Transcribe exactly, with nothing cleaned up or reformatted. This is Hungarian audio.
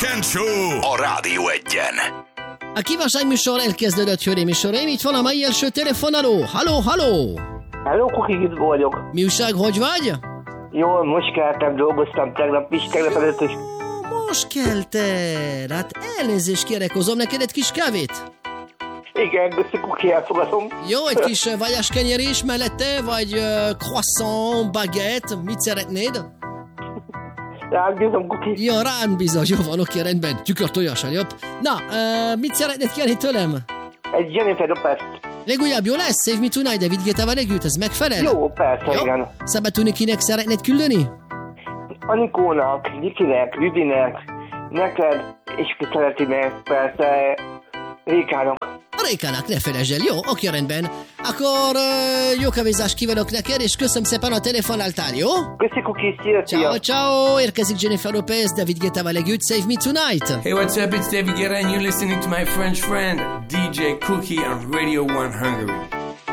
Kejfel Show a Rádió Egyen. A kívánság műsor elkezdődött, hölgyeim és uraim, itt van a mai első telefonáló. Halló, halló! Hello, Kuki, itt vagyok. Mi újság, hogy vagy? Jól, most keltem, dolgoztam tegnap is, tegnap előtt is. Most keltél. Hát elnézést kérek, hozom neked egy kis kávét? Igen, köszi, Kuki, elfogadom. Jó, egy kis uh, vajáskenyér is mellette, vagy uh, croissant, baguette, mit szeretnéd? Rád bízom, Kuki. Ja, rád bízom, jó van, oké, rendben, tükör tojással, jobb. Na, uh, mit szeretnéd kérni tőlem? Egy Jennifer Lopez. Legújabb, jó lesz? Save Me Tonight, David Guettával együtt, ez megfelel? Jó, persze, jó? Igen. Szabadulni kinek szeretnéd küldeni? Anikónak, Nikinek, Vivinek, neked, és ki szereti meg, persze, Rékának. A Rékának, ne felejtsd el, jó? Oké, rendben. Akkor uh, jó kávézást kívánok neked, és köszönöm szépen a telefonáltál, jó? Köszi, Kuki, szia, szia. Ciao, ciao, érkezik Jennifer Lopez, David Guettával együtt, Save Me Tonight. Hey, what's up? It's David Guetta, and you're listening to my French friend, D J Cookie on Radio one Hungary.